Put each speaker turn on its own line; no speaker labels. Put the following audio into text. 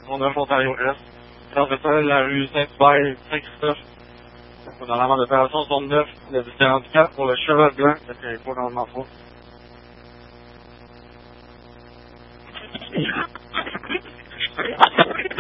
Pont-Neuf, Ontario-Est. Dans la rue Saint-Hubert, Saint-Christophe. Dans la bande d'opération zone 9, le 44 pour le cheval blanc, ça fait pas dans le manteau.